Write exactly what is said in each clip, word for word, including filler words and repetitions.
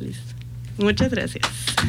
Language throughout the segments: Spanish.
Listo. Muchas gracias.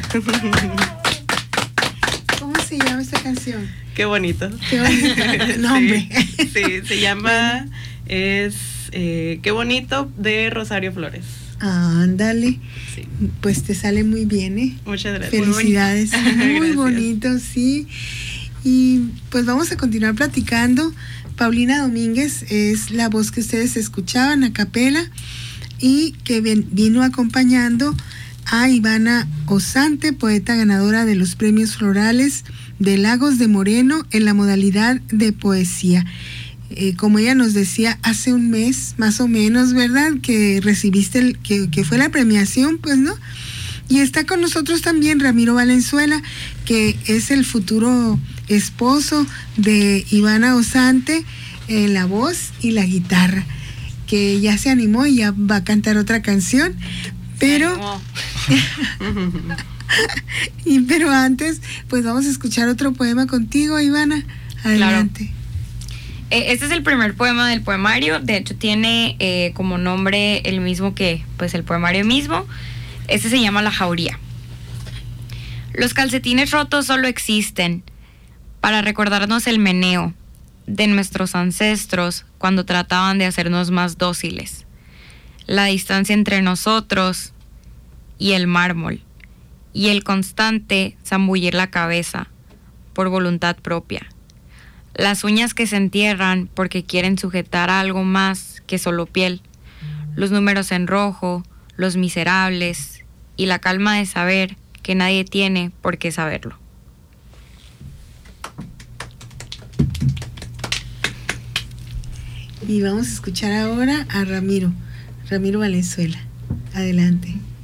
¿Cómo se llama esta canción? Qué bonito. Qué bonito. Nombre. Sí, sí, se llama, es eh, Qué bonito, de Rosario Flores. Ándale. Sí. Pues te sale muy bien, ¿eh? Muchas gracias. Felicidades. Muy, Muy bonito, sí. Y pues vamos a continuar platicando. Paulina Domínguez es la voz que ustedes escuchaban a capela y que ven, vino acompañando a Ivana Osante, poeta ganadora de los premios florales de Lagos de Moreno en la modalidad de poesía. Eh, como ella nos decía, hace un mes más o menos, ¿verdad? Que recibiste, el, que, que fue la premiación, pues, ¿no? Y está con nosotros también Ramiro Valenzuela, que es el futuro esposo de Ivana Osante, en la voz y la guitarra, que ya se animó y ya va a cantar otra canción, pero y pero antes, pues vamos a escuchar otro poema contigo, Ivana. Adelante. Claro. Eh, este es el primer poema del poemario. De hecho tiene eh, como nombre el mismo que pues el poemario mismo. Este se llama La Jauría. Los calcetines rotos solo existen para recordarnos el meneo de nuestros ancestros cuando trataban de hacernos más dóciles, la distancia entre nosotros y el mármol, y el constante zambullir la cabeza por voluntad propia, las uñas que se entierran porque quieren sujetar a algo más que solo piel, los números en rojo, los miserables y la calma de saber que nadie tiene por qué saberlo. Y vamos a escuchar ahora a Ramiro, Ramiro Valenzuela. Adelante.